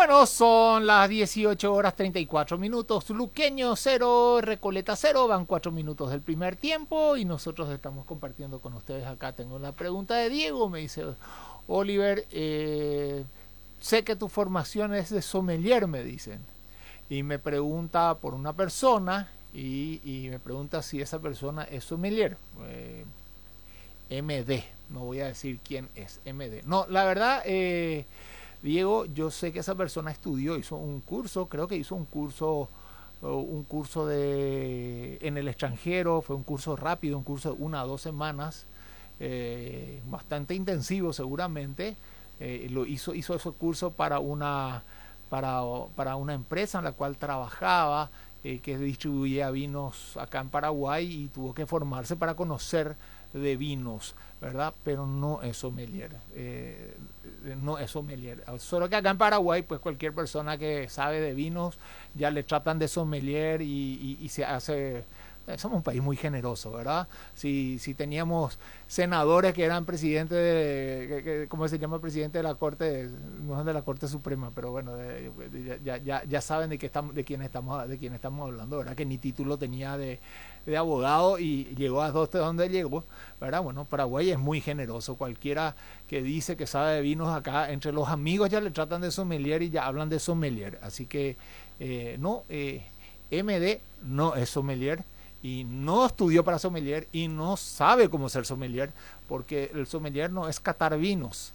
Bueno, son las 18 horas 34 minutos. Luqueño 0, Recoleta 0. Van 4 minutos del primer tiempo y nosotros estamos compartiendo con ustedes acá. Tengo una pregunta de Diego. Me dice, Oliver, sé que tu formación es de sommelier, me dicen. Y me pregunta por una persona y me pregunta si esa persona es sommelier. MD, no voy a decir quién es MD. No, la verdad, Diego, yo sé que esa persona estudió, hizo un curso, creo que hizo un curso en el extranjero, fue un curso rápido, un curso de 1 a 2 semanas, bastante intensivo seguramente. Hizo ese curso para una empresa en la cual trabajaba, que distribuía vinos acá en Paraguay y tuvo que formarse para conocer de vinos, ¿verdad? Pero no es sommelier. No es sommelier. Solo que acá en Paraguay, pues cualquier persona que sabe de vinos ya le tratan de sommelier y se hace. Somos un país muy generoso, ¿verdad? Si teníamos senadores que eran presidentes ¿cómo se llama? Presidente de la Corte, no es de la Corte Suprema, pero bueno, ya saben de quién estamos hablando, ¿verdad? Que ni título tenía de abogado y llegó a donde llegó, ¿verdad? Bueno, Paraguay es muy generoso. Cualquiera que dice que sabe de vinos acá, entre los amigos ya le tratan de sommelier y ya hablan de sommelier. Así que, no, MD no es sommelier y no estudió para sommelier y no sabe cómo ser sommelier, porque el sommelier no es catar vinos,